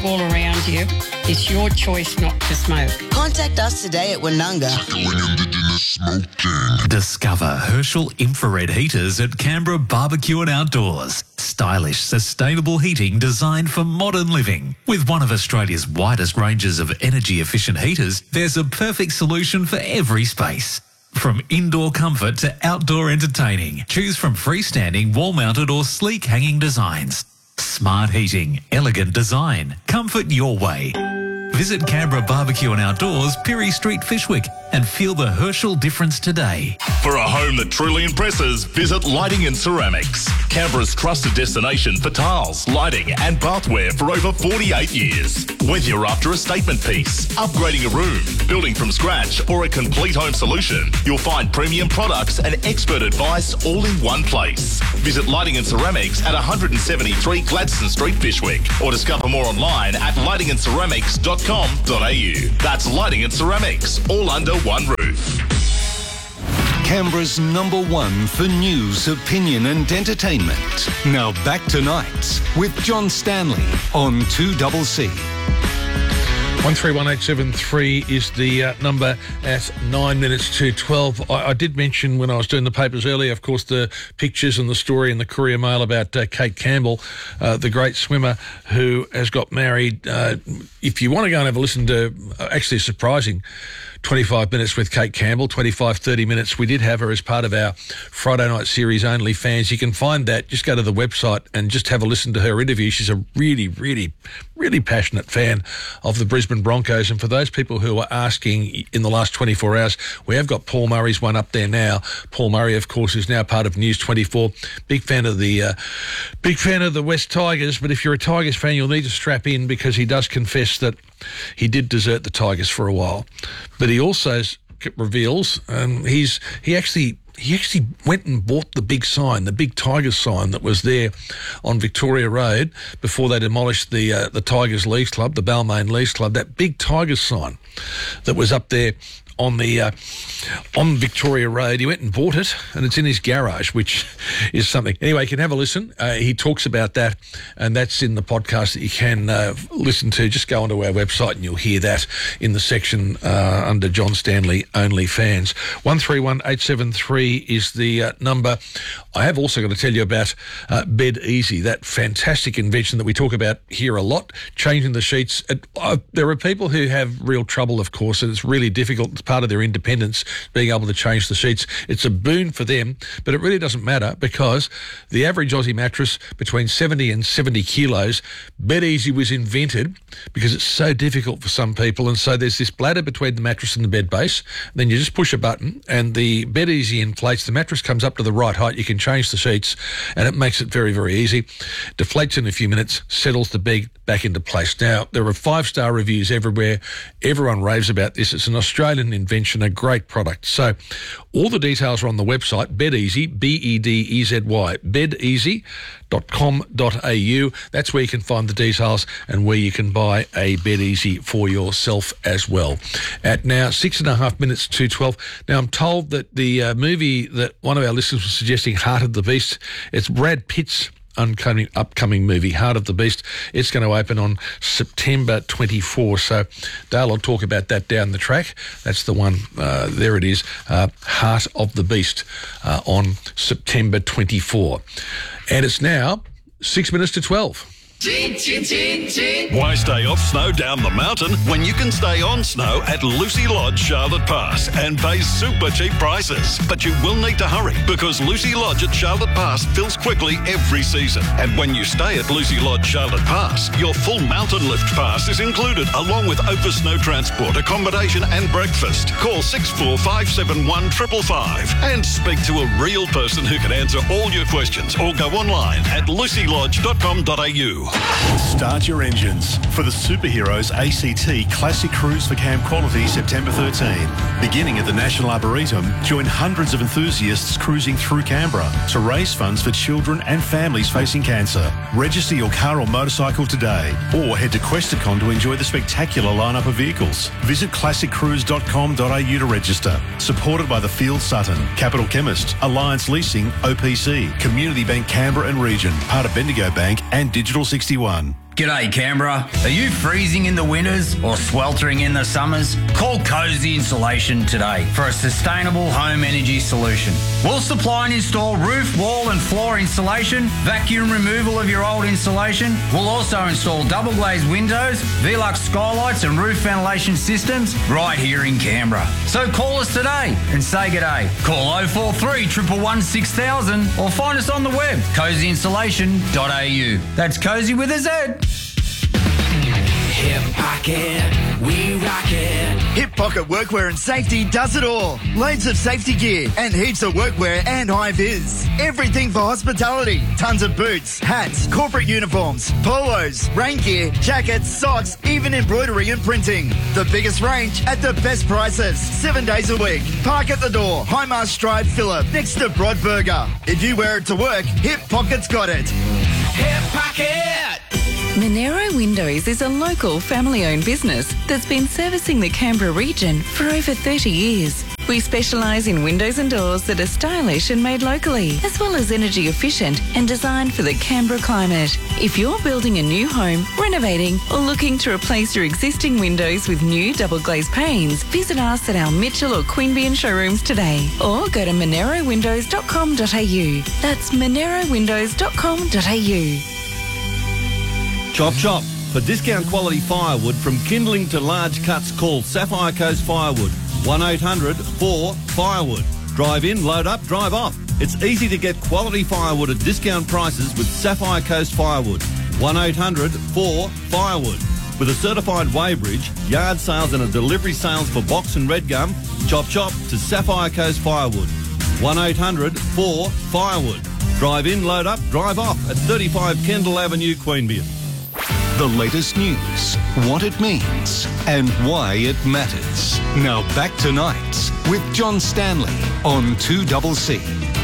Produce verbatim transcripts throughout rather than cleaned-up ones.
all around you. It's your choice not to smoke. Contact us today at Woonunga. Discover Herschel infrared heaters at Canberra Barbecue and Outdoors. Stylish, sustainable heating designed for modern living. With one of Australia's widest ranges of energy-efficient heaters, there's a perfect solution for every space. From indoor comfort to outdoor entertaining, choose from freestanding, wall-mounted or sleek hanging designs. Smart heating, elegant design, comfort your way. Visit Canberra Barbecue and Outdoors, Pirie Street, Fishwick, and feel the Herschel difference today. For a home that truly impresses, visit Lighting and Ceramics. Canberra's trusted destination for tiles, lighting and bathware for over forty-eight years. Whether you're after a statement piece, upgrading a room, building from scratch or a complete home solution, you'll find premium products and expert advice all in one place. Visit Lighting and Ceramics at one seventy-three Gladstone Street, Fishwick, or discover more online at lighting and ceramics dot com dot a u. That's Lighting and Ceramics, all under one roof. Canberra's number one for news, opinion and entertainment. Now back to Nights with John Stanley on two C C. one three one eight seven three is the uh, number at nine minutes to twelve. I, I did mention when I was doing the papers earlier, of course, the pictures and the story in the Courier Mail about uh, Kate Campbell, uh, the great swimmer who has got married. Uh, if you want to go and have a listen to uh, actually surprising twenty-five minutes with Kate Campbell, twenty-five, thirty minutes. We did have her as part of our Friday night series, Only Fans. You can find that. Just go to the website and just have a listen to her interview. She's a really, really, really passionate fan of the Brisbane Broncos. And for those people who are asking in the last twenty-four hours, we have got Paul Murray's one up there now. Paul Murray, of course, is now part of News twenty-four. Big fan of the uh, big fan of the West Tigers. But if you're a Tigers fan, you'll need to strap in because he does confess that he did desert the Tigers for a while. But he also reveals um, he's he actually he actually went and bought the big sign, the big Tigers sign that was there on Victoria Road before they demolished the uh, the Tigers Leagues Club, the Balmain Leagues Club. That big Tigers sign that was up there on the uh, on Victoria Road. He went and bought it, and it's in his garage, which is something. Anyway, you can have a listen. Uh, he talks about that, and that's in the podcast that you can uh, listen to. Just go onto our website, and you'll hear that in the section uh, under John Stanley Only Fans. one three one eight seven three is the uh, number. I have also got to tell you about uh, Bed Easy, that fantastic invention that we talk about here a lot, changing the sheets. It, uh, there are people who have real trouble, of course, and it's really difficult. It's part of their independence, being able to change the sheets. It's a boon for them, but it really doesn't matter because the average Aussie mattress between seventy and seventy kilos, Bed Easy was invented because it's so difficult for some people. And so there's this bladder between the mattress and the bed base. Then you just push a button and the Bed Easy inflates. The mattress comes up to the right height. You can change the sheets and it makes it very, very easy. Deflates in a few minutes, settles the bed back into place. Now, there are five-star reviews everywhere. Everyone raves about this. It's an Australian invention, a great product. So all the details are on the website, Bed Easy, B E D E Z Y, bed easy dot com dot a u. That's where you can find the details and where you can buy a Bed Easy for yourself as well. At now six and a half minutes to twelve. Now, I'm told that the uh, movie that one of our listeners was suggesting, Heart of the Beast, it's Brad Pitt's Upcoming, upcoming movie, Heart of the Beast. It's going to open on September twenty-fourth. So Dale will talk about that down the track. That's the one. Uh, there it is. Uh, Heart of the Beast uh, on September twenty-fourth. And it's now six minutes to twelve. Chin, chin, chin, chin. Why stay off snow down the mountain when you can stay on snow at Lucy Lodge Charlotte Pass and pay super cheap prices? But you will need to hurry because Lucy Lodge at Charlotte Pass fills quickly every season. And when you stay at Lucy Lodge Charlotte Pass, your full mountain lift pass is included along with Opus Snow Transport, accommodation and breakfast. Call six four five seven one five five five and speak to a real person who can answer all your questions or go online at lucy lodge dot com dot a u. Start your engines for the Superheroes A C T Classic Cruise for Camp Quality September thirteenth. Beginning at the National Arboretum, join hundreds of enthusiasts cruising through Canberra to raise funds for children and families facing cancer. Register your car or motorcycle today or head to Questacon to enjoy the spectacular lineup of vehicles. Visit classic cruise dot com dot a u to register. Supported by the Field Sutton, Capital Chemist, Alliance Leasing, O P C, Community Bank Canberra and Region, part of Bendigo Bank and Digital sixty-one. G'day Canberra. Are you freezing in the winters or sweltering in the summers? Call Cozy Insulation today for a sustainable home energy solution. We'll supply and install roof, wall and floor insulation, vacuum removal of your old insulation. We'll also install double glazed windows, Velux skylights and roof ventilation systems right here in Canberra. So call us today and say g'day. Call oh four three, one one one, six thousand or find us on the web, cozy insulation dot a u. That's Cozy with a Z. Hip Pocket, we rock it. Hip Pocket Workwear and Safety does it all. Loads of safety gear and heaps of workwear and high vis. Everything for hospitality. Tons of boots, hats, corporate uniforms, polos, rain gear, jackets, socks, even embroidery and printing. The biggest range at the best prices. Seven days a week. Park at the door. High Mast Drive, Phillip, next to Broadburger. If you wear it to work, Hip Pocket's got it. Hip Pocket! Monero Windows is a local family-owned business that's been servicing the Canberra region for over thirty years. We specialise in windows and doors that are stylish and made locally, as well as energy efficient and designed for the Canberra climate. If you're building a new home, renovating or looking to replace your existing windows with new double glazed panes, visit us at our Mitchell or Queanbeyan showrooms today or go to monero windows dot com dot a u. That's monero windows dot com dot a u. Chop Chop. For discount quality firewood from kindling to large cuts, call Sapphire Coast Firewood. one eight hundred four firewood. Drive in, load up, drive off. It's easy to get quality firewood at discount prices with Sapphire Coast Firewood. one eight hundred four firewood. With a certified weighbridge, yard sales and a delivery sales for box and red gum, Chop Chop to Sapphire Coast Firewood. one eight hundred four firewood. Drive in, load up, drive off at thirty-five Kendall Avenue, Queanbeyan. The latest news, what it means, and why it matters. Now back to Nights with John Stanley on two C C.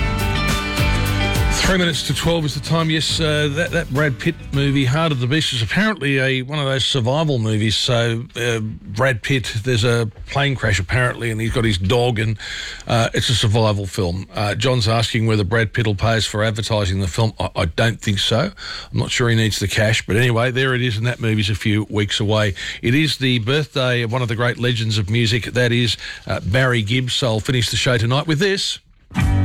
Three minutes to twelve is the time. Yes, uh, that, that Brad Pitt movie, Heart of the Beast, is apparently a one of those survival movies. So uh, Brad Pitt, there's a plane crash apparently, and he's got his dog, and uh, it's a survival film. Uh, John's asking whether Brad Pitt will pay us for advertising the film. I, I don't think so. I'm not sure he needs the cash. But anyway, there it is, and that movie's a few weeks away. It is the birthday of one of the great legends of music. That is uh, Barry Gibb. So I'll finish the show tonight with this.